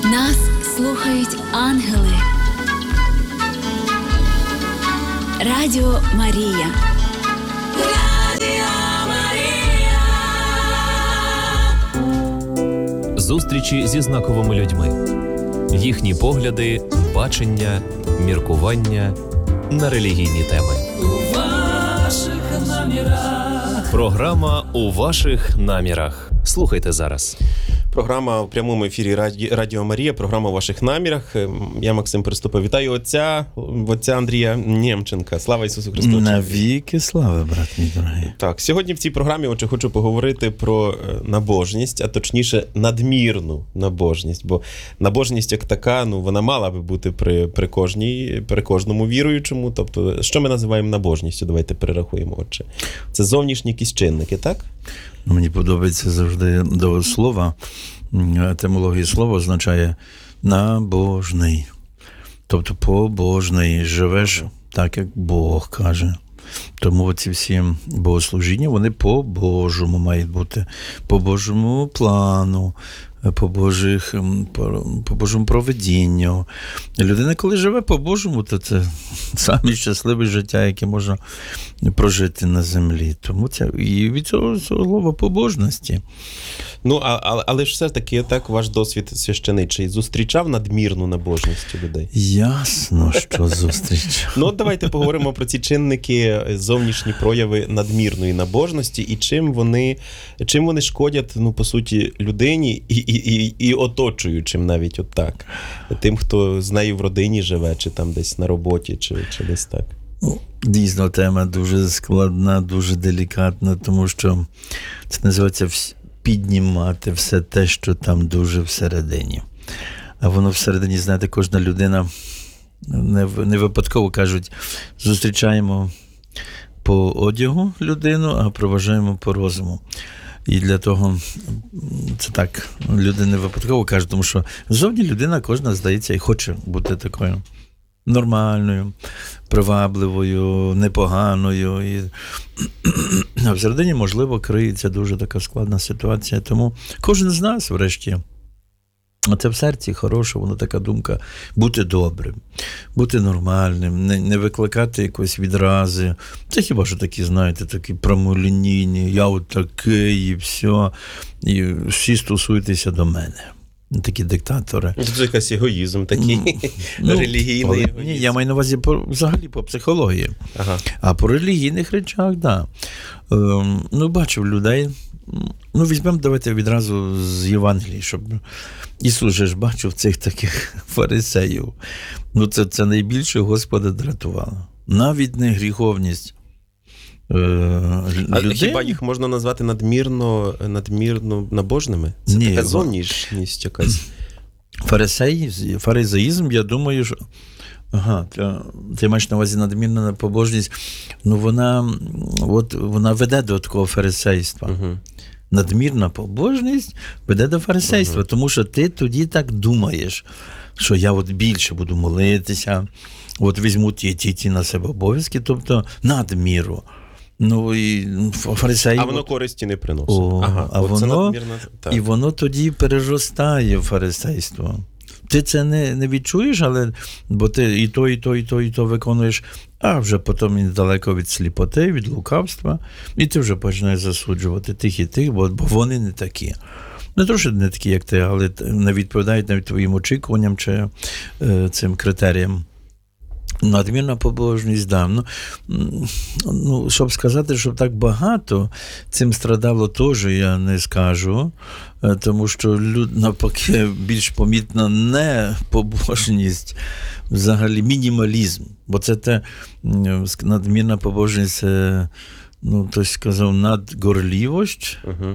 Нас слухають ангели. Радіо Марія. Зустрічі зі знаковими людьми. Їхні погляди, бачення, міркування на релігійні теми. У ваших намірах. Програма «У ваших намірах». Слухайте зараз. Програма в прямому ефірі Радіо Марія, програма «У ваших намірах». Я Максим Приступа. Вітаю отця Андрія Нємченка. Слава Ісусу Христу! Навіки слава, брат мій дорогий. Так, сьогодні в цій програмі хочу поговорити про набожність, а точніше надмірну набожність. Бо набожність як така, вона мала би бути при кожному віруючому. Тобто, що ми називаємо набожністю? Давайте перерахуємо, отче. Це зовнішні якісь чинники, так? Мені подобається завжди до слова. Етимологія слова означає набожний. Тобто побожний. Живеш так, як Бог каже. Тому ці всі богослужіння, вони по-божому мають бути. По Божому плану, по Божому провидінню. Людина, коли живе по-божому, то це саме щасливе життя, яке можна прожити на землі. Тому це і від цього слова побожності. Але ж все-таки, так, ваш досвід священичий зустрічав надмірну набожність у людей? Ясно, що зустрічав. Давайте поговоримо про ці чинники, зовнішні прояви надмірної набожності і чим вони шкодять, по суті, людині і оточуючим навіть отак. Тим, хто з нею в родині живе, чи там десь на роботі, чи десь так. Дійсно, тема дуже складна, дуже делікатна, тому що це називається піднімати все те, що там дуже всередині. А воно всередині, знаєте, кожна людина, не випадково кажуть, зустрічаємо по одягу людину, а проважаємо по розуму. І для того, це так, люди не випадково кажуть, тому що зовні людина кожна, здається, і хоче бути такою нормальною, привабливою, непоганою. А всередині, можливо, криється дуже така складна ситуація. Тому кожен з нас, врешті, це в серці хороше, воно така думка, бути добрим, бути нормальним, не викликати якоїсь відрази. Це хіба що такі, знаєте, такі прямолінійні, я от такий, і все, і всі стосуйтеся до мене. Такі диктатори. Це якийсь егоїзм такий, релігійний егоїзм. Ні, я маю на увазі взагалі по психології. Ага. А по релігійних речах, так. Да. Бачив людей. Візьмемо, давайте відразу з Євангелії, щоб Ісус же ж бачив цих таких фарисеїв. Це найбільше Господа дратувало. Навіть не гріховність людей. Хіба їх можна назвати надмірно набожними? Це така зовнішність якась. Фаризеїзм, я думаю, що... ти маєш на увазі надмірна побожність. Вона веде до такого фарисейства. Угу. Надмірна побожність веде до фарисейства, тому що ти тоді так думаєш, що я більше буду молитися, візьму ті на себе обов'язки, тобто надміру. І фарисеї... А воно користі не приносить. І воно тоді переростає в фарисейство. Ти це не відчуєш, бо ти і то виконуєш, а вже потім недалеко від сліпоти, від лукавства, і ти вже починаєш засуджувати тих і тих, бо вони не такі. Не то, що не такі, як ти, але не відповідають навіть твоїм очікуванням чи цим критеріям. Надмірна побожність, да. Щоб сказати, що так багато цим страдало, теж я не скажу, тому що навпаки більш помітна не побожність, взагалі мінімалізм. Бо це надмірна побожність, це, хтось сказав, надгорливость. Угу.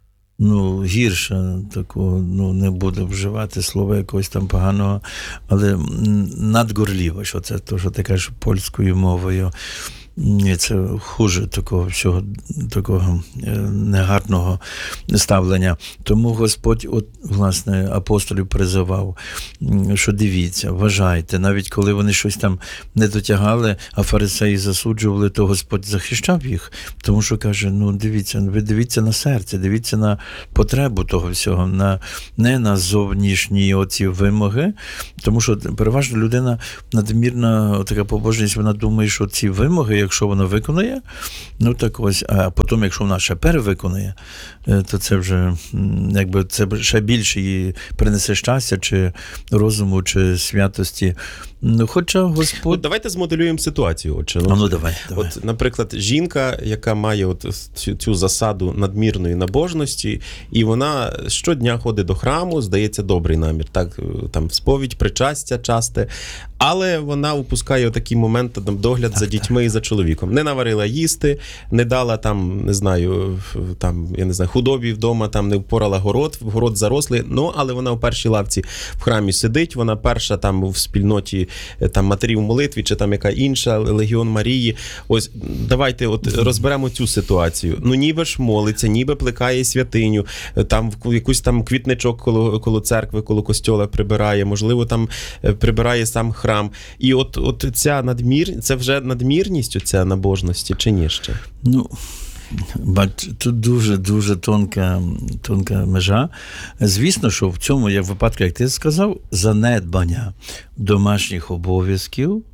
Гірше такого, не буду вживати слова якогось там поганого, але надгорливо, що це те, що ти кажеш польською мовою. Ні, це хуже такого всього, такого негарного ставлення. Тому Господь, от, власне, апостолів призивав, що дивіться, вважайте, навіть коли вони щось там не дотягали, а фарисеї засуджували, то Господь захищав їх, тому що каже, ну дивіться, ви дивіться на серце, дивіться на потребу того всього, не на зовнішні оці вимоги, тому що переважно людина надмірна, така побожність, вона думає, що ці вимоги, якщо вона виконає, ну так ось, а потім, якщо вона ще перевиконає, то це вже, якби, це ще більше їй принесе щастя, чи розуму, чи святості. Ну, хоча Господь... Давайте змоделюємо ситуацію. Отже. Ну, давай. От, наприклад, жінка, яка має от цю засаду надмірної набожності, і вона щодня ходить до храму, здається, добрий намір, так, там сповідь, причастя часте, але вона упускає такий момент, там, догляд за дітьми і за чоловіком. Не наварила їсти, не дала там, не знаю, худобі вдома, там не впорала город зарослий, ну, але вона у першій лавці в храмі сидить, вона перша там в спільноті там матерів в молитві, чи там яка інша, Легіон Марії. Ось, давайте от розберемо цю ситуацію. Ну, ніби ж молиться, ніби плекає святиню, там якусь там квітничок коло церкви, коло костьола прибирає, можливо, там прибирає сам храм. І от ця це вже надмірність оця набожності, чи ні ще? Ну, тут дуже тонка межа. Звісно, що в цьому є випадку, як ти сказав, занедбання домашніх обов'язків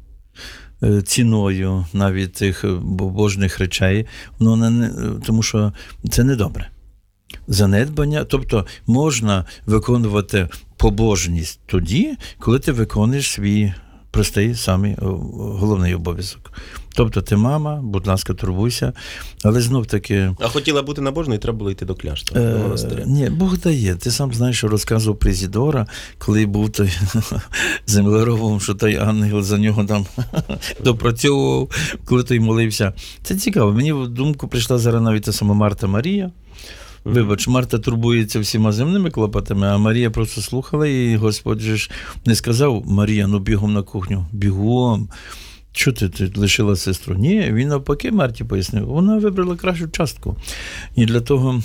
ціною навіть тих божних речей, тому що це недобре. Занедбання, тобто можна виконувати побожність тоді, коли ти виконуєш свій простий, самий головний обов'язок. Тобто ти мама, будь ласка, турбуйся, але знов-таки... А хотіла бути набожною, треба було йти до кляштра, до монастиря. Ні, Бог дає. Ти сам знаєш, що розказував про Ізідора, коли був той землеробом, що той ангел за нього там допрацьовував, коли той молився. Це цікаво. Мені в думку прийшла зараз навіть та сама Марта Марія. Вибач, Марта турбується всіма земними клопотами, а Марія просто слухала, і Господь же ж не сказав: Марія, ну бігом на кухню, бігом. Що ти лишила сестру? Ні, він навпаки Марті пояснив. Вона вибрала кращу частку. І для того,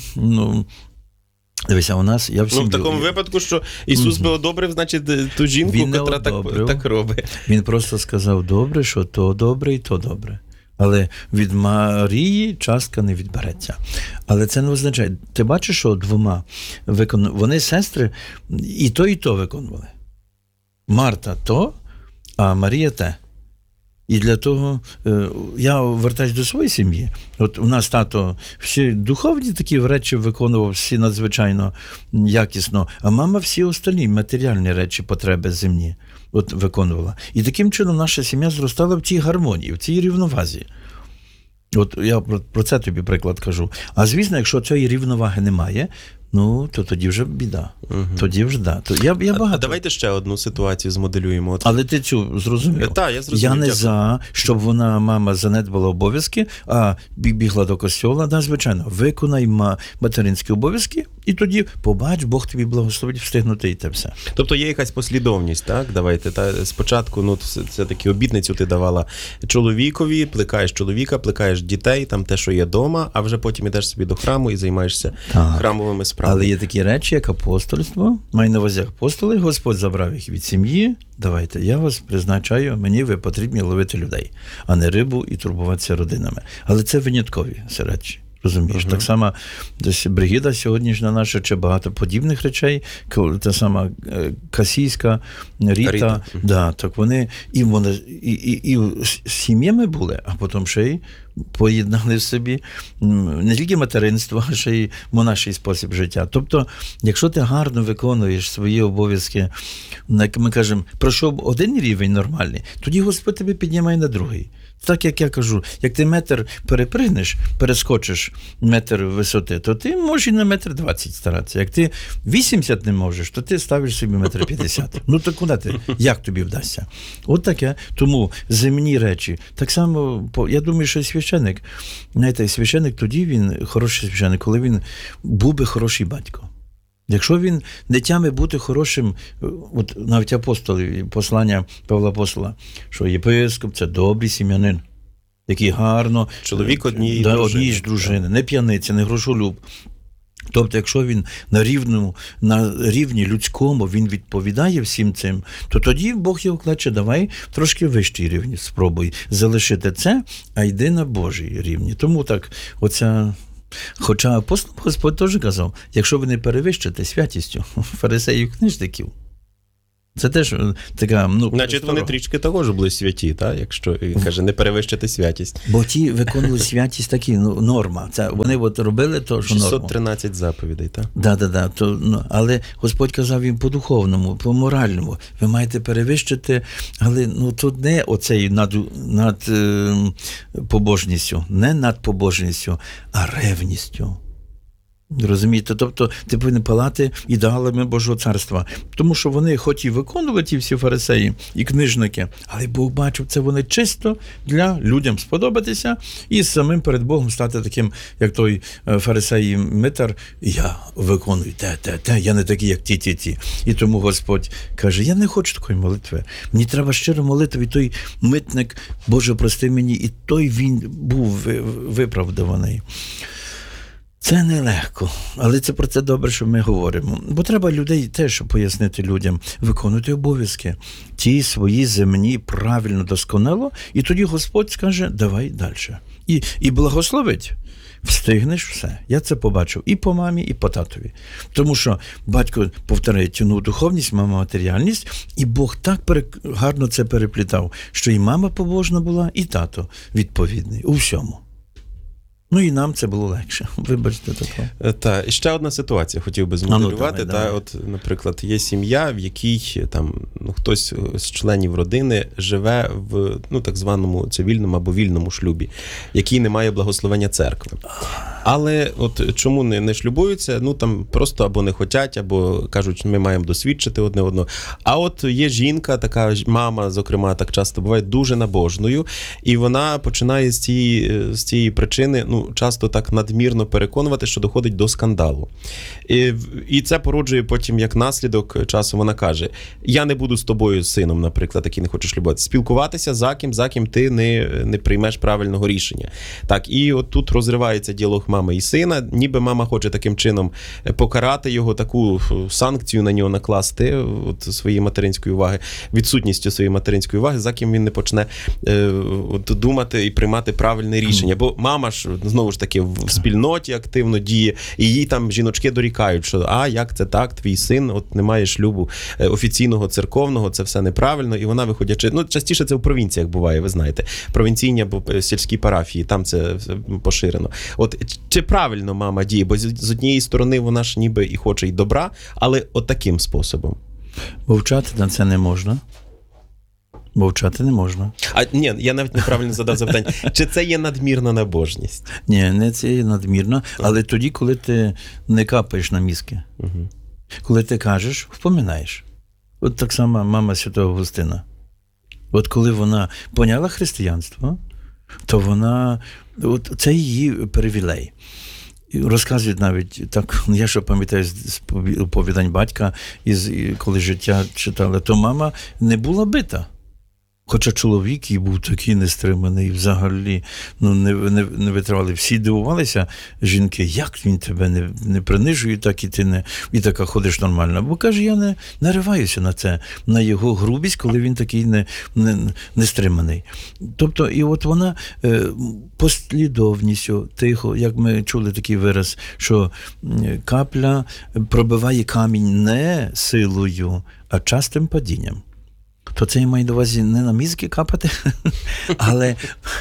дивися, у нас... в такому випадку, що Ісус би одобрив, значить, ту жінку, яка так робить. Він просто сказав: добре, що то добре і то добре. Але від Марії частка не відбереться. Але це не означає. Ти бачиш, що двома вони сестри і то виконували. Марта то, а Марія те. І для того я вертаюсь до своєї сім'ї. От у нас тато всі духовні такі речі виконував, всі надзвичайно якісно, а мама всі остальні матеріальні речі, потреби земні виконувала. І таким чином наша сім'я зростала в цій гармонії, в цій рівновазі. От я про це тобі приклад кажу. А звісно, якщо цієї рівноваги немає, то тоді вже біда. Угу. Тоді вже да. Я багато. А давайте ще одну ситуацію змоделюємо. Але ти цю зрозумів? Так, я зрозумів. Я не за, щоб мама занедбала обов'язки, а бігла до костьола. Да, звичайно, виконай материнські обов'язки, і тоді побач, Бог тобі благословить встигнути і те все. Тобто є якась послідовність, так? Давайте. Спочатку, це такі обітницю ти давала чоловікові, плекаєш чоловіка, плекаєш дітей, там те, що є вдома, а вже потім ідеш собі до храму і займаєшся храмовими справами. Але є такі речі, як апостольство. Маю на увазі апостоли, Господь забрав їх від сім'ї. Давайте, я вас призначаю, мені ви потрібні ловити людей, а не рибу і турбуватися родинами. Але це виняткові речі. Розумієш, так само десь Бригіда сьогоднішня наша, чи багато подібних речей, та сама Касійська, Ріта. Да, так вони і з сім'ями були, а потім ще й поєднали в собі не тільки материнство, а ще й монаший спосіб життя. Тобто, якщо ти гарно виконуєш свої обов'язки, як ми кажемо, пройшов один рівень нормальний, тоді Господь тебе піднімає на другий. Так, як я кажу, як ти метр перескочиш метр висоти, то ти можеш і на 1,20 м старатися. Як ти 80 не можеш, то ти ставиш собі 1,50 м. Ну, то куди ти? Як тобі вдасться? От таке. Тому земні речі. Так само, я думаю, що священик, знаєте, священик тоді він, хороший священик, коли він був би хороший батько. Якщо він не тяме бути хорошим, от навіть апостоли, послання Павла Апостола, що єпископ – це добрий сім'янин. який гарно... Чоловік однієї однієї ж дружини, не п'яниця, не грошолюб. Тобто, якщо він на рівні людському він відповідає всім цим, то тоді Бог його кличе, давай трошки вищий рівень спробуй залишити це, а йди на Божий рівні. Тому так, хоча апостол Господь теж казав, якщо ви не перевищите святістю фарисеїв книжників, це теж така... Значить, вони трішки також були святі, так? Якщо, каже, не перевищити святість. Бо ті виконували святість такі, норма. Це, вони робили то, що норма. 613 заповідей, так? Да. Але Господь казав їм по-духовному, по-моральному. Ви маєте перевищити, але тут не оцей над побожністю, не над побожністю, а ревністю. Розумієте? Тобто ти повинен палати ідеалами Божого царства. Тому що вони хоч і виконували ті всі фарисеї і книжники, але Бог бачив, це вони чисто для людям сподобатися і самим перед Богом стати таким, як той фарисей Митар, я виконую те, я не такий, як ті. І тому Господь каже, я не хочу такої молитви. Мені треба щиро молитви, і той митник, Боже, прости мені, і той він був виправдуваний. Це нелегко, але це про це добре, що ми говоримо. Бо треба людей теж пояснити людям, виконувати обов'язки, ті свої земні правильно, досконало, і тоді Господь скаже, давай далі. І благословить. Встигнеш все. Я це побачив і по мамі, і по татові. Тому що батько повторяє тяну духовність, мама матеріальність, і Бог так гарно це переплітав, що і мама побожна була, і тато відповідний у всьому. І нам це було легше. Вибачте таке. І ще одна ситуація хотів би змоделювати. От, наприклад, є сім'я, в якій хтось з членів родини живе в так званому цивільному або вільному шлюбі, який не має благословення церкви. Але от чому не шлюбуються? Там просто або не хочуть, або кажуть, що ми маємо досвідчити одне одного. А от є жінка, така мама, зокрема, так часто буває, дуже набожною, і вона починає з цієї причини, часто так надмірно переконувати, що доходить до скандалу. І це породжує потім, як наслідок часу, вона каже, я не буду з тобою, сином, наприклад, який не хочеш шлюбуватися, спілкуватися за ким ти не приймеш правильного рішення. Так, і от тут розривається діалог мами і сина, ніби мама хоче таким чином покарати його, таку санкцію на нього накласти от своєї материнської уваги, відсутністю своєї материнської уваги, за ким він не почне думати і приймати правильне рішення. Бо мама ж, знову ж таки, в спільноті активно діє, і їй там жіночки дорікають, що як це так, твій син не має шлюбу офіційного, церковного, це все неправильно, і вона, виходячи, частіше це в провінціях буває, ви знаєте, провінційні або сільські парафії, там це поширено. От чи правильно мама діє? Бо з однієї сторони вона ж ніби і хоче й добра, але от таким способом. Мовчати на це не можна. Мовчати не можна. Ні, я навіть неправильно задав запитання. Чи це є надмірна набожність? Ні, не це є надмірна, але тоді, коли ти не капаєш на мізки. Угу. Коли ти кажеш, впоминаєш. От так само мама Святого Августина. От коли вона поняла християнство, то вона... От це її привілей. Розказують навіть, так, я що пам'ятаю з оповідань батька, коли життя читали, то мама не була бита. Хоча чоловік і був такий нестриманий, взагалі не витривали. Всі дивувалися, жінки, як він тебе не принижує, так і ти і така ходиш нормально. Бо, каже, я не нариваюся на це, на його грубість, коли він такий нестриманий. Тобто, і от вона послідовністю, тихо, як ми чули такий вираз, що капля пробиває камінь не силою, а частим падінням. То це я маю на увазі не на мізки капати, але,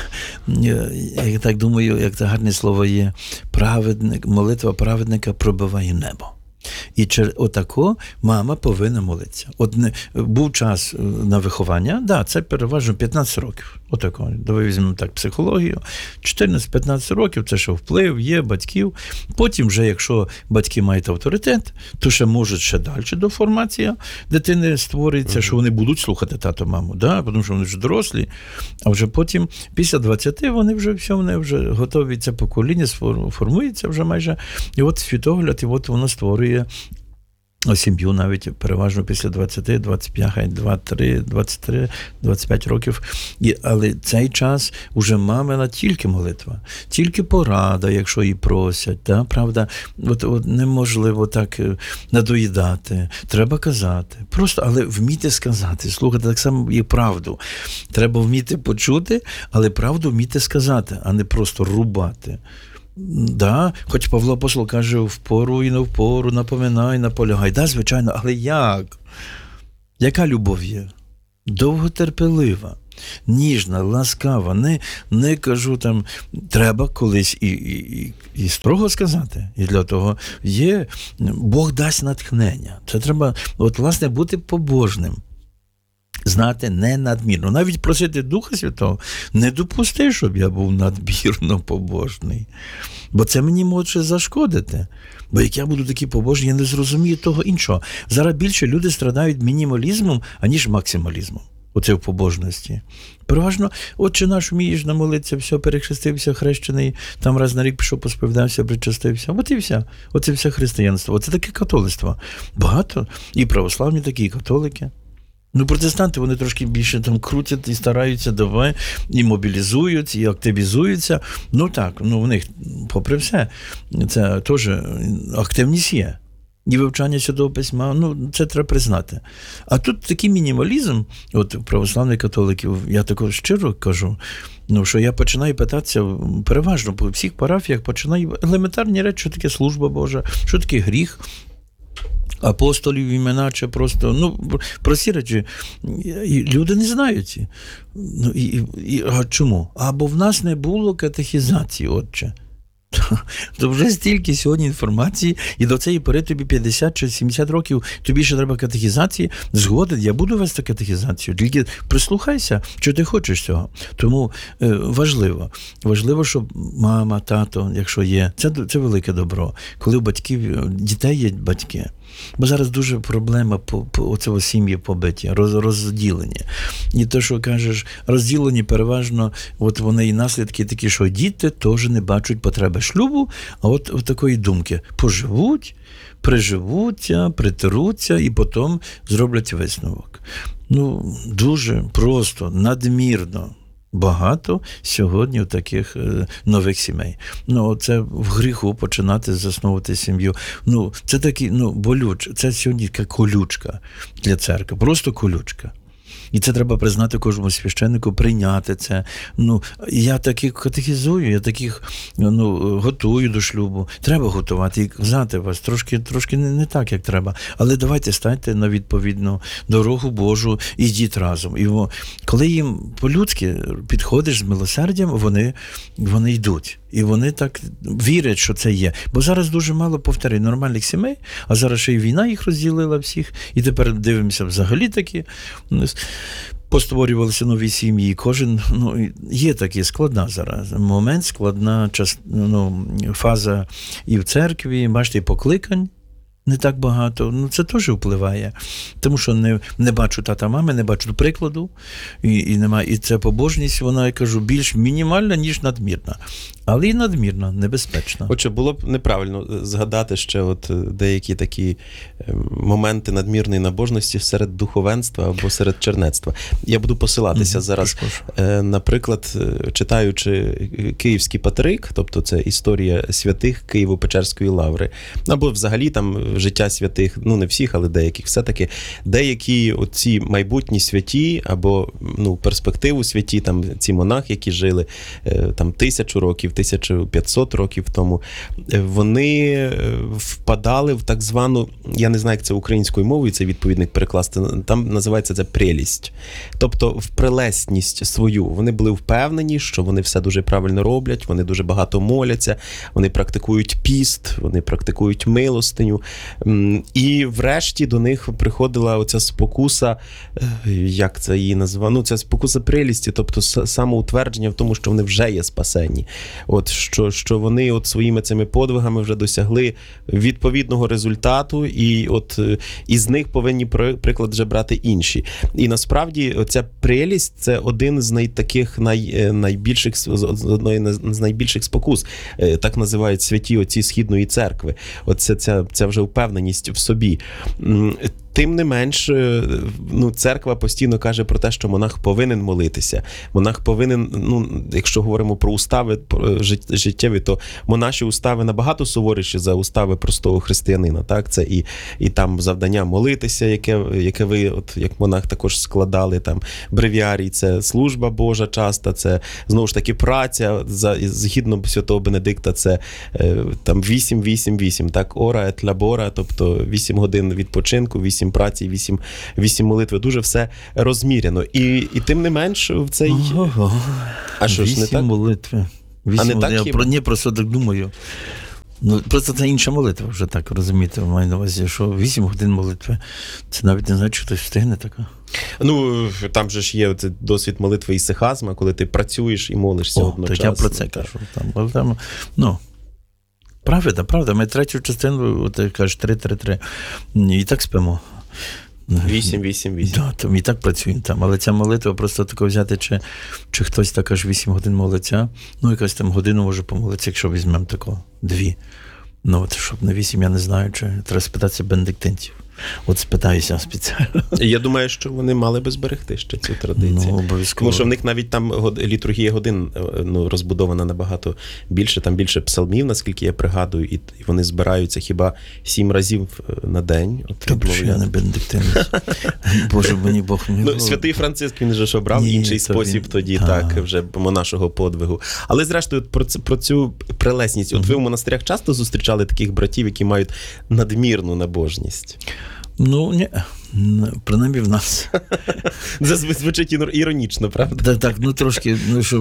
я так думаю, як це гарне слово є, молитва праведника пробиває небо. І отако мама повинна молитися. Був час на виховання, це переважно 15 років. Отако. Давай візьмемо так психологію. 14-15 років це ще вплив є батьків. Потім вже, якщо батьки мають авторитет, то ще можуть ще далі до формації дитини створюється, що вони будуть слухати тато-маму, тому що вони вже дорослі. А вже потім, після 20, вони вже готові, це покоління формується вже майже. І от світогляд, і от воно створює сім'ю навіть переважно після 20, 25, 23, 25 років. Але цей час уже мамина тільки молитва, тільки порада, якщо її просять. Да? Правда, от неможливо так надоїдати. Треба казати. Просто, але вміти сказати. Слухайте, так само і правду. Треба вміти почути, але правду вміти сказати, а не просто рубати. Да, хоч Павло Апостол каже, впору і не впору, напоминай, наполягай. Да, звичайно, але як? Яка любов є? Довготерпелива, ніжна, ласкава. Не кажу там, треба колись і строго сказати. І для того є, Бог дасть натхнення. Це треба, власне, бути побожним. Знати не надмірно. Навіть просити Духа Святого, не допусти, щоб я був надмірно побожний. Бо це мені може зашкодити. Бо як я буду такий побожний, я не зрозумію того іншого. Зараз більше люди страдають мінімалізмом, аніж максималізмом. Оце в побожності. Переважно, Отче наш, вмієш намолитися, все, перехрестився, хрещений, там раз на рік пішов, посповідався, причастився. От і все. Оце все християнство. Оце таке католицтво. Багато. І православні такі, і католики. Протестанти, вони трошки більше там крутять і стараються, давай, і мобілізують, і активізуються. В них, попри все, це теж активність є. І вивчання Святого Письма, це треба признати. А тут такий мінімалізм, от православних католиків, я також щиро кажу, що я починаю питатися, переважно по всіх парафіях, починаю елементарні речі, що таке служба Божа, що таке гріх, апостолів імена, чи просто, прості речі, люди не знають. А чому? Бо в нас не було катехізації, Отче. То вже стільки сьогодні інформації, і до цієї пори тобі 50 чи 70 років, тобі ще треба катехізації. Згоден, я буду вести катехізацію, тільки прислухайся, що ти хочеш цього. Тому важливо, щоб мама, тато, якщо є, це велике добро. Коли у батьків, дітей є батьки. Бо зараз дуже проблема оцього сім'ї побиті, розділені. І те, що кажеш, розділені переважно, от вони і наслідки такі, що діти теж не бачать потреби шлюбу, а от такої думки. Поживуть, приживуться, притируться і потім зроблять висновок. Дуже просто, надмірно багато сьогодні таких нових сімей. Це в гріху починати засновувати сім'ю. Це такі, болюче. Це сьогодні така колючка для церкви. Просто колючка. І це треба признати кожному священнику, прийняти це. Я таких катехізую, я таких готую до шлюбу. Треба готувати і казати вас трошки не так, як треба. Але давайте станьте на відповідну дорогу Божу і йдіть разом. І коли їм по-людськи підходиш з милосердям, вони йдуть. І вони так вірять, що це є. Бо зараз дуже мало, повторюю, нормальних сімей, а зараз ще й війна їх розділила всіх. І тепер дивимося взагалі такі. Постворювалися нові сім'ї. І кожен, є такі складна зараз. Момент, складна фаза і в церкві, бачите, і покликань не так багато. Це теж впливає. Тому що не бачу тата, мами, не бачу прикладу. І немає. І ця побожність, вона, я кажу, більш мінімальна, ніж надмірна. Але і надмірна, небезпечна. Отже, було б неправильно згадати ще деякі такі моменти надмірної набожності серед духовенства або серед чернецтва. Я буду посилатися зараз, наприклад, читаючи Київський Патрик, тобто це історія святих Києво-Печерської лаври, або взагалі там життя святих, не всіх, але деяких, все-таки деякі оці майбутні святі або перспективу святі, там ці монахи, які жили там 1000 років, 1500 років тому, вони впадали в так звану, я не знаю, як це українською мовою, це відповідник перекласти, там називається це прелість. Тобто в прелесність свою. Вони були впевнені, що вони все дуже правильно роблять, вони дуже багато моляться, вони практикують піст, вони практикують милостиню. І врешті до них приходила оця спокуса, як це її називає? Ця спокуса прелісті, тобто самоутвердження в тому, що вони вже є спасенні. Що вони своїми цими подвигами вже досягли відповідного результату, і із них повинні приклад вже брати інші. І насправді оця прелість – це один з найбільших, з найбільших спокус. Так називають святі отці Східної церкви. Ця вже впевненість в собі. Тим не менш, церква постійно каже про те, що монах повинен молитися. Монах повинен, якщо говоримо про устави життєві, то монаші устави набагато суворіші за устави простого християнина. Так? Це і там завдання молитися, яке ви, от, як монах, також складали, там, бревіарій, це служба Божа часто, це, знову ж таки, праця, згідно святого Бенедикта, це там 8-8-8, так, ора ет лабора, тобто 8 годин відпочинку, 8 праці, 8 молитви, дуже все розміряно. І тим не менш в цей... А що ж, не так? 8 молитви. 8 не так хіба? Я просто так думаю. Просто це інша молитва вже, так розумієте, маю на увазі, що 8 годин молитви, це навіть не значить, що хтось встигне така. Там же ж є досвід молитви ісихазма, коли ти працюєш і молишся одночасно. Так я про це кажу. Правда, ми третю частину, ти кажеш, 3-3-3, і так спимо. 8-8-8. Да, і так працюємо там. Але ця молитва просто тако взяти, чи хтось так аж 8 годин молиться, якась там годину може помолитися, якщо візьмемо тако 2. Щоб на 8, я не знаю, чи треба спитатися бенедиктинців. От спитаюся спеціально. Я думаю, що вони мали би зберегти ще цю традицію. Обов'язково. Тому що в них навіть там літургія годин розбудована набагато більше, там більше псалмів, наскільки я пригадую, і вони збираються хіба 7 разів на день. Тобто, що я не бенедиктинець. Боже, мені Бог милував. Святий Франциск, він же ж обрав інший спосіб тоді, так, вже монашого подвигу. Але зрештою, про цю прелесність. От ви в монастирях часто зустрічали таких братів, які мають надмірну набожність? Ні, принаймні в нас. Це звучить іронічно, правда? Так, трошки,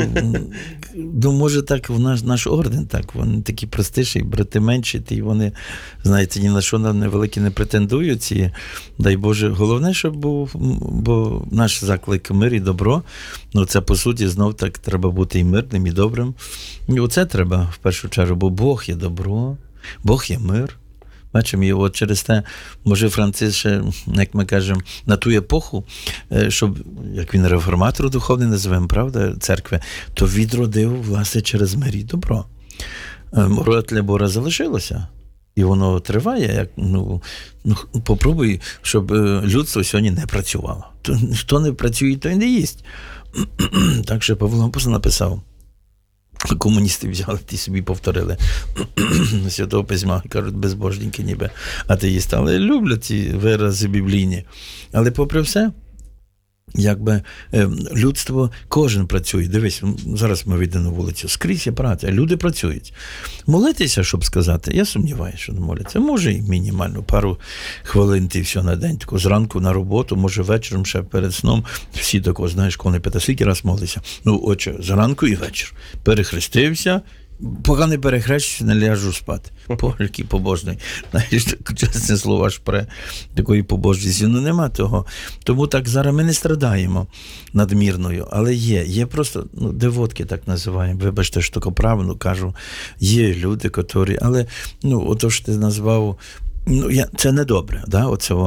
може так, наш орден, так, вони такі простіші, брати менші, і вони, знаєте, ні на що невеликі не претендують, і, дай Боже, головне, щоб був, бо наш заклик мир і добро, це, по суті, знов так, треба бути і мирним, і добрим, і оце треба, в першу чергу, бо Бог є добро, Бог є мир. Бачимо, і от через те, може, Франциск ще, як ми кажемо, на ту епоху, щоб, як він реформатор духовний називаємо, правда, церкви, то відродив, власне, через мир і добро. Ора ет лабора залишилося. І воно триває, попробуй, щоб людство сьогодні не працювало. Хто не працює, той не їсть. Так що Павло Апостол написав, комуністи взяли, ті собі повторили Святого Письма, кажуть, безбожники ніби атеїсти, але люблять ці вирази біблійні. Але попри все, якби людство, кожен працює. Дивись, зараз ми вийдемо на вулицю, скрізь є праця, люди працюють. Молитися, щоб сказати, я сумніваюся, що не моляться. Може і мінімально пару хвилин ти все на день, тако зранку на роботу, може вечором ще перед сном. Всі тако, знаєш, коли не пита, скільки раз молиться. Отже, зранку і вечір. Перехрестився, поки не перехрещуся, не ляжу спати. Який побожний. Знаєш, чесне слово, аж про такої побожності. Нема того. Тому так зараз ми не страдаємо надмірною, але є просто, девотки так називаємо, вибачте, що тако правильно кажу, є люди, які, але, ото ж ти назвав, це недобре, да,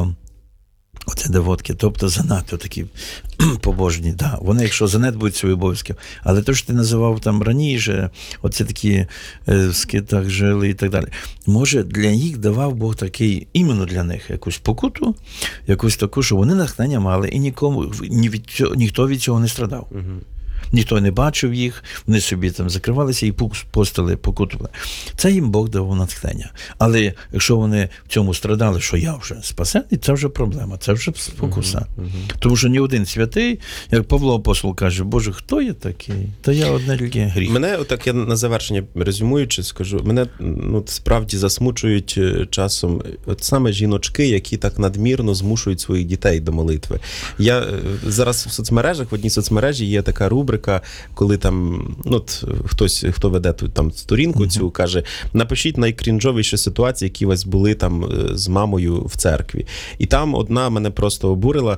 оце девотки, тобто занадто такі побожні, да. Вони, якщо занедбують свої обов'язки. Але те, що ти називав там раніше, оце такі в скитах жили і так далі. Може, для них давав Бог такий, іменно для них, якусь покуту, якусь таку, що вони натхнення мали, і ніхто від цього не страдав. Ніхто не бачив їх, вони собі там закривалися і постили, покутували. Це їм Бог дав натхнення. Але якщо вони в цьому страдали, що я вже спасений, це вже проблема, це вже спокуса. Тому що ні один святий, як Павло Апостол каже, Боже, хто є такий? Та я одне тільки гріх. Мене, отак я на завершення резюмуючи, скажу, мене справді засмучують часом саме жіночки, які так надмірно змушують своїх дітей до молитви. Я зараз в соцмережах, в одній соцмережі є така рубрика, коли там, хто веде там сторінку цю, каже, напишіть найкрінжовіші ситуації, які у вас були там з мамою в церкві. І там одна мене просто обурила,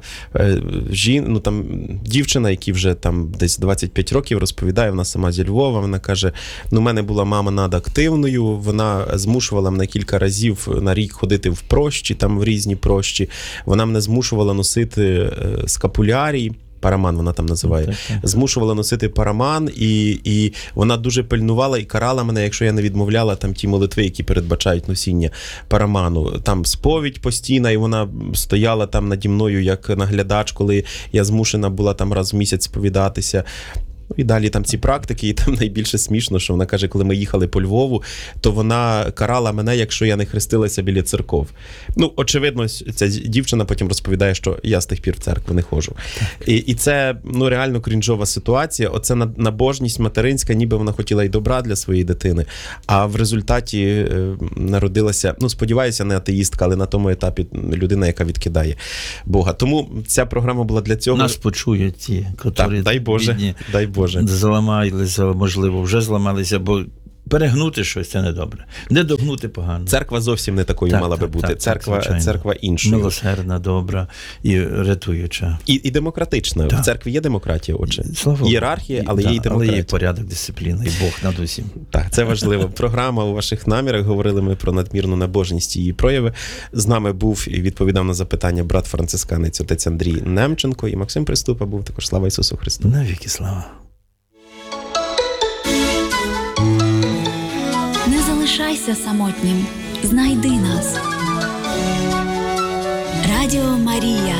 дівчина, якій вже там десь 25 років, розповідає, вона сама зі Львова, вона каже, в мене була мама надактивною, вона змушувала мене кілька разів на рік ходити в прощі, там в різні прощі, вона мене змушувала носити скапулярій, параман вона там називає, змушувала носити параман, і вона дуже пильнувала і карала мене, якщо я не відмовляла там ті молитви, які передбачають носіння параману. Там сповідь постійна, і вона стояла там наді мною як наглядач, коли я змушена була там раз в місяць сповідатися. І далі там ці практики, і там найбільше смішно, що вона каже, коли ми їхали по Львову, то вона карала мене, якщо я не хрестилася біля церков. Ну, очевидно, ця дівчина потім розповідає, що я з тих пір в церкву не ходжу. І це, ну, реально крінжова ситуація. Оце набожність материнська, ніби вона хотіла й добра для своєї дитини, а в результаті народилася, ну, сподіваюся, не атеїстка, але на тому етапі людина, яка відкидає Бога. Тому ця програма була для цього. Нас почують ті, які дай Боже, бідні, дай Боже. зламалися, можливо, вже зламалися, бо перегнути щось – це недобре. Не догнути – погано. Церква зовсім не такою мала би бути. Церква іншою. Милосердна, добра і рятуюча. І демократична. Так. В церкві є демократія, отже. Слава ієрархія, але є і демократія. Але є порядок, дисципліна, і Бог над усім. Так, це важливо. Програма «У ваших намірах». Говорили ми про надмірну набожність і її прояви. З нами був і відповідав на запитання брат францисканець отець Андрій Немченко і Максим Приступа був. Також слава Ісусу Христу. Навіки слава. Не залишайся самотнім. Знайди нас. Радіо Марія.